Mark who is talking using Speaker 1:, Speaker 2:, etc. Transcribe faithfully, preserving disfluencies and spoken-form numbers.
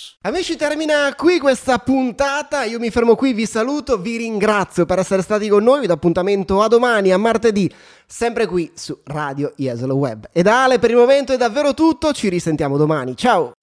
Speaker 1: News.
Speaker 2: Amici, termina qui questa puntata, io mi fermo qui, vi saluto, vi ringrazio per essere stati con noi, vi do appuntamento a domani, a martedì, sempre qui su Radio Jesolo Web. E da Ale per il momento è davvero tutto, ci risentiamo domani, ciao!